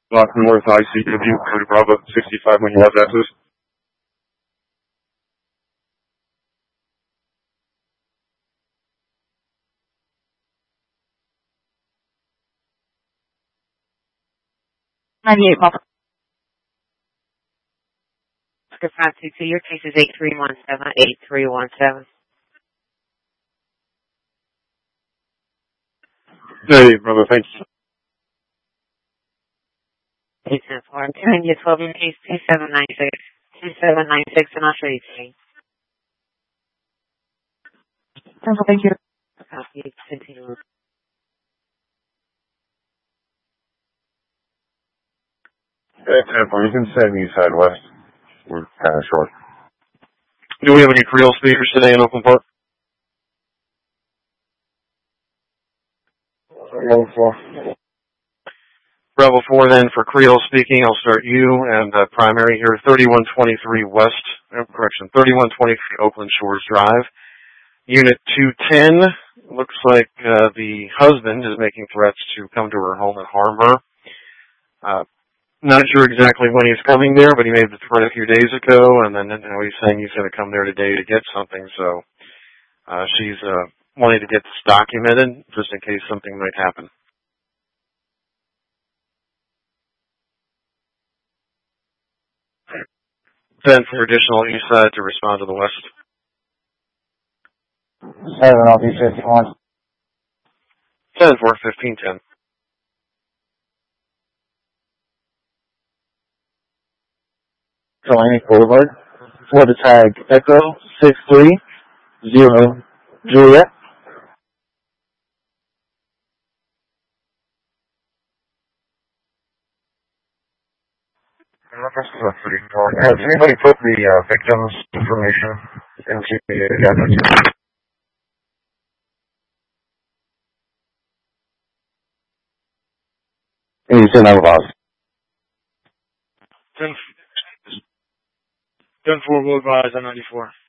Block North ICW, Cody Bravo 65 when you have access. Papa. Oscar 522, your case is 8317. Hey, brother, thanks. 874, and you 12 in case 2796, and I'll show you today. Thank you. Copy, continue. Hey, 10-4, you can send east side west. We're kind of short. Do we have any Creole speakers today in Oakland Park? Bravo 4. Bravo 4 then for Creole speaking. I'll start you and primary here, 3123 West, 3123 Oakland Shores Drive. Unit 210, looks like the husband is making threats to come to her home and harm her. Not sure exactly when he's coming there, but he made the threat a few days ago, and then now he's saying he's going to come there today to get something, so she's wanting to get this documented just in case something might happen. Then for additional east side to respond to the west. 7, I'll be 51. 10-4, 1510. Atlantic Boulevard. For the tag Echo 630 Juliet. Has anybody put the victim's information into the agenda? And you said I'm about 10-4 will advise on 94.